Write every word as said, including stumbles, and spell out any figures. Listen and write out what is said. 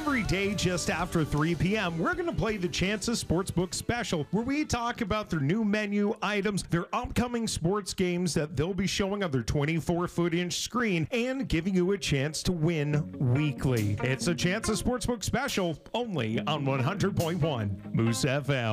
Every day just after three p.m., we're going to play the Chances Sportsbook Special, where we talk about their new menu items, their upcoming sports games that they'll be showing on their twenty-four foot inch screen, and giving you a chance to win weekly. It's a Chances Sportsbook Special, only on one hundred point one Moose F M.